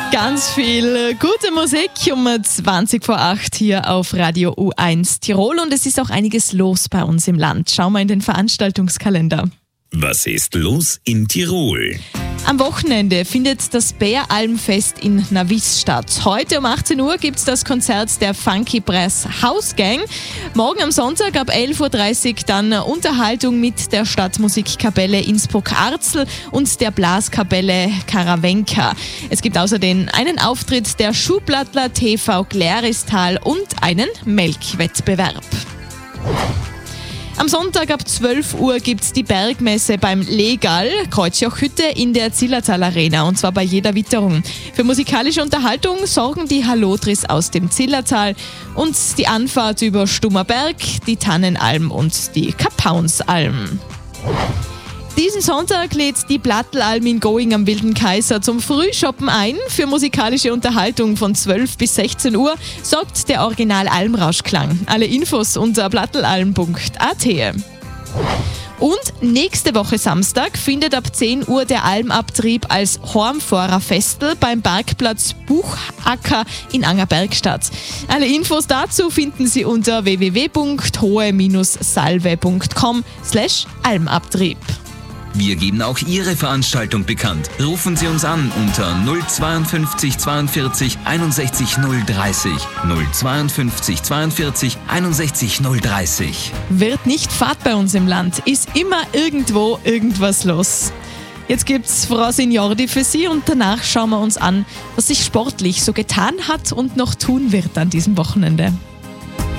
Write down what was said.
Ganz viel gute Musik um 20 vor 8 hier auf Radio U1 Tirol und es ist auch einiges los bei uns im Land. Schauen wir in den Veranstaltungskalender. Was ist los in Tirol? Am Wochenende findet das Bäralmfest in Navis statt. Heute um 18 Uhr gibt es das Konzert der Funky Brass House Gang. Morgen am Sonntag ab 11.30 Uhr dann Unterhaltung mit der Stadtmusikkapelle Innsbruck-Arzel und der Blaskapelle Karawenka. Es gibt außerdem einen Auftritt der Schuhblattler TV Gläristal und einen Melkwettbewerb. Am Sonntag ab 12 Uhr gibt es die Bergmesse beim Legal Kreuzjochhütte in der Zillertal Arena und zwar bei jeder Witterung. Für musikalische Unterhaltung sorgen die Hallotris aus dem Zillertal und die Anfahrt über Stummerberg, die Tannenalm und die Kapaunsalm. Diesen Sonntag lädt die Plattelalm in Going am Wilden Kaiser zum Frühshoppen ein. Für musikalische Unterhaltung von 12 bis 16 Uhr sorgt der Original Almrauschklang. Alle Infos unter plattelalm.at. Und nächste Woche Samstag findet ab 10 Uhr der Almabtrieb als Hormforer-Festel beim Parkplatz Buchacker in Angerberg statt. Alle Infos dazu finden Sie unter www.hohe-salve.com/Almabtrieb. Wir geben auch Ihre Veranstaltung bekannt. Rufen Sie uns an unter 052 42 61 030. 052 42 61 030. Wird nicht Fahrt bei uns im Land, ist immer irgendwo irgendwas los. Jetzt gibt's Frau Signordi für Sie und danach schauen wir uns an, was sich sportlich so getan hat und noch tun wird an diesem Wochenende.